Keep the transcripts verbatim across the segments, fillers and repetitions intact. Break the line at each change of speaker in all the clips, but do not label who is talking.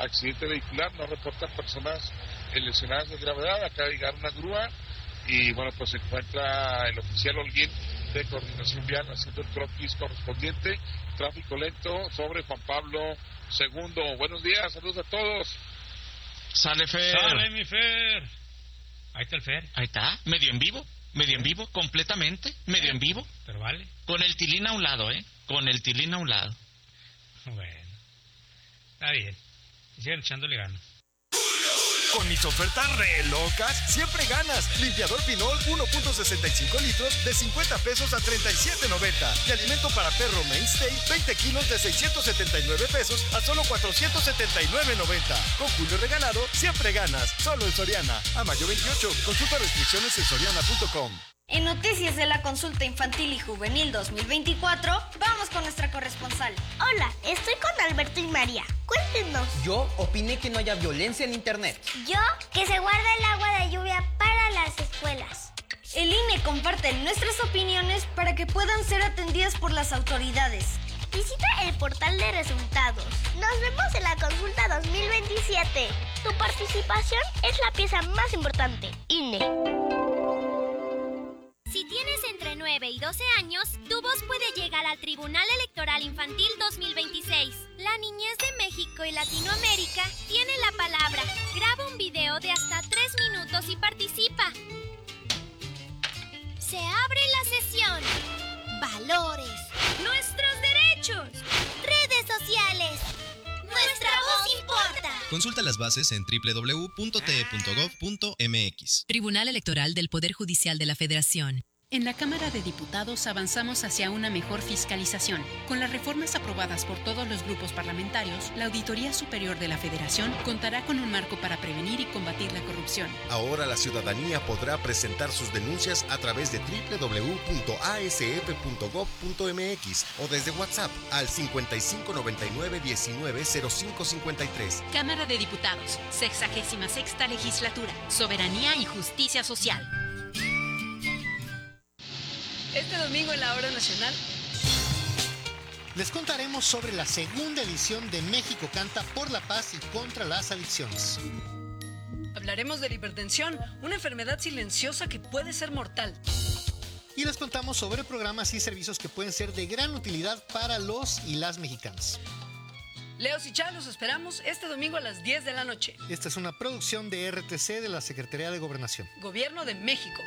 accidente vehicular, no reportan personas lesionadas de gravedad. Acaba de llegar una grúa y bueno, pues se encuentra el oficial Holguín de Coordinación Vial haciendo el croquis correspondiente. Tráfico lento sobre Juan Pablo segundo. Buenos días, saludos a todos.
Sale Fer.
Sale mi Fer. Ahí está el Fer.
Ahí está, medio en vivo, medio en vivo, completamente, medio en vivo.
Pero vale.
Con el tilín a un lado, ¿eh? Con el tilín a un lado.
Bueno, está bien. Sigan echándole ganas.
Con mis ofertas re locas, siempre ganas. Limpiador Pinol uno punto sesenta y cinco litros de cincuenta pesos a treinta y siete noventa. Y alimento para perro Mainstay, veinte kilos de seiscientos setenta y nueve pesos a solo cuatrocientos setenta y nueve noventa. Con Julio regalado, siempre ganas. Solo en Soriana. A mayo veintiocho. Consulta restricciones en soriana punto com.
En Noticias de la Consulta Infantil y Juvenil dos mil veinticuatro, vamos con nuestra corresponsal.
Hola, estoy con Alberto y María. Cuéntenos.
Yo opiné que no haya violencia en internet.
Yo, que se guarda el agua de lluvia para las escuelas.
El I N E comparte nuestras opiniones para que puedan ser atendidas por las autoridades.
Visita el portal de resultados. Nos vemos en la consulta dos mil veintisiete. Tu participación es la pieza más importante. I N E.
Si tienes entre nueve y doce años, tu voz puede llegar al Tribunal Electoral Infantil dos mil veintiséis. La niñez de México y Latinoamérica tiene la palabra. Graba un video de hasta tres minutos y participa. Se abre la sesión. Valores. Nuestros derechos. Redes sociales. Nuestra voz importa.
Consulta las bases en doble u doble u doble u punto t e punto gov punto m x.
Tribunal Electoral del Poder Judicial de la Federación.
En la Cámara de Diputados avanzamos hacia una mejor fiscalización. Con las reformas aprobadas por todos los grupos parlamentarios, la Auditoría Superior de la Federación contará con un marco para prevenir y combatir la corrupción.
Ahora la ciudadanía podrá presentar sus denuncias a través de doble u doble u doble u punto a s f punto gov punto m x o desde WhatsApp al cincuenta y cinco noventa y nueve diecinueve cero cinco cincuenta y tres.
Cámara de Diputados, sexagésima sexta Legislatura, Soberanía y Justicia Social.
Este domingo en la Hora Nacional
les contaremos sobre la segunda edición de México Canta por la Paz y contra las Adicciones.
Hablaremos de la hipertensión, una enfermedad silenciosa que puede ser mortal.
Y les contamos sobre programas y servicios que pueden ser de gran utilidad para los y las mexicanas.
Leos y Chá, los esperamos este domingo a las diez de la noche.
Esta es una producción de R T C de la Secretaría de Gobernación.
Gobierno de México.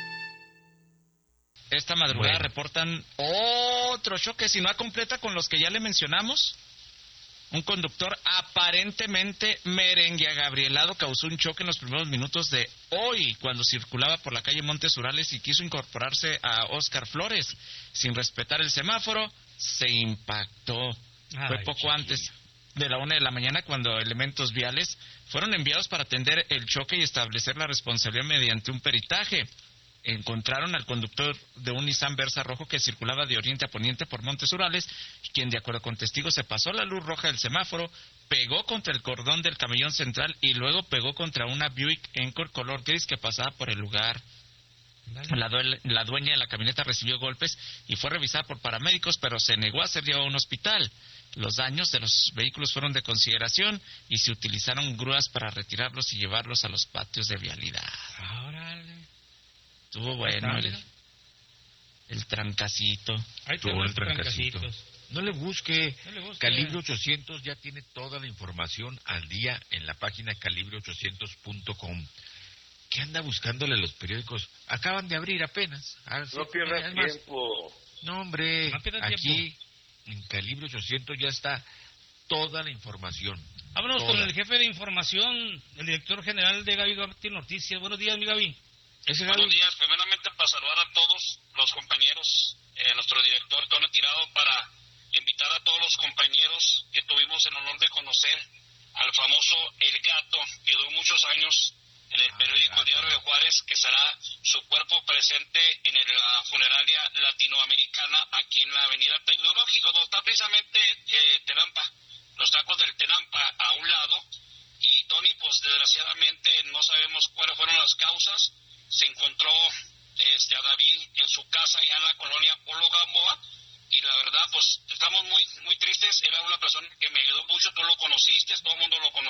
Esta madrugada
Bueno.
reportan otro choque, si no completa con los que ya le mencionamos. Un conductor aparentemente merengue agabrielado causó un choque en los primeros minutos de hoy, cuando circulaba por la calle Montes Urales y quiso incorporarse a Óscar Flores. Sin respetar el semáforo, se impactó.
Ay,
Fue poco
chiquillo.
antes de la una de la mañana cuando elementos viales fueron enviados para atender el choque y establecer la responsabilidad mediante un peritaje. Encontraron al conductor de un Nissan Versa rojo que circulaba de oriente a poniente por Montes Urales, quien de acuerdo con testigos se pasó la luz roja del semáforo, pegó contra el cordón del camellón central y luego pegó contra una Buick Encore color gris que pasaba por el lugar. La, due- la dueña de la camioneta recibió golpes y fue revisada por paramédicos, pero se negó a ser llevada a un hospital. Los daños de los vehículos fueron de consideración y se utilizaron grúas para retirarlos y llevarlos a los patios de vialidad.
Órale.
Estuvo bueno el, el trancacito.
Ahí
Estuvo
tengo
el
los
trancacito.
trancasitos.
No le busque.
No le busque.
Calibre ochocientos ya tiene toda la información al día en la página calibre ochocientos punto com. ¿Qué anda buscándole a los periódicos? Acaban de abrir apenas. Ah, sí,
No pierdas
es más,
tiempo.
No, hombre.
No pierdas
aquí en Calibre ochocientos ya está toda la información.
Vámonos
Toda.
con el jefe de información, el director general de Gaby Gatti Noticias. Buenos días, mi Gaby.
Ese
Buenos
Gaby.
días, primeramente para saludar a todos los compañeros, eh, nuestro director Tony Tirado, para invitar a todos los compañeros que tuvimos el honor de conocer al famoso El Gato, que duró muchos años en el periódico
Ah,
Diario de Juárez, que será su cuerpo presente en la funeraria latinoamericana aquí en la Avenida Tecnológico, donde está precisamente eh, Tenampa, los tacos del Tenampa a un lado, y Tony, pues desgraciadamente no sabemos cuáles fueron las causas. Se encontró este, a David en su casa allá en la colonia Polo Gamboa, y la verdad pues estamos muy muy tristes. Era una persona que me ayudó mucho, tú lo conociste, todo el mundo lo conoció.